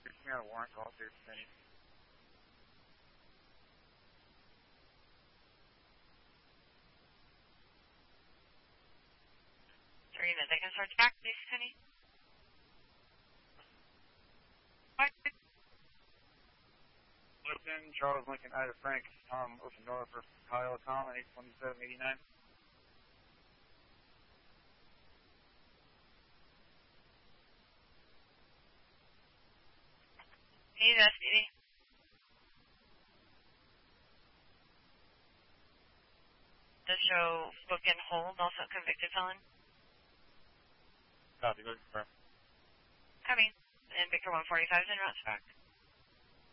Gives me out a warrant call through City. Serena, they can start back, please, Penny. What? Listen, Charles Lincoln, Ida Frank, Tom, open door for Kyle Tom at 82789. Hey, that's Dee. The show book and hold, also convicted felon. Copy, go confirm. Copy. And Victor 145 is in route back.